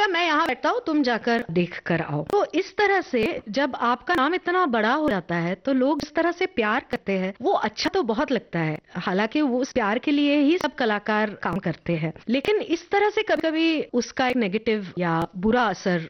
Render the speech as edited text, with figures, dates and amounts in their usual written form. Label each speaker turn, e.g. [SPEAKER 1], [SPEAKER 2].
[SPEAKER 1] लगेगा मैं यहाँ बैठता हूँ, तुम जाकर देख कर आओ। तो इस तरह से जब आपका नाम इतना बड़ा हो जाता है तो लोग इस तरह से प्यार करते हैं, वो अच्छा तो बहुत लगता है। हालांकि वो उस प्यार के लिए ही सब कलाकार काम करते हैं, लेकिन इस तरह से कभी कभी उसका एक नेगेटिव या बुरा असर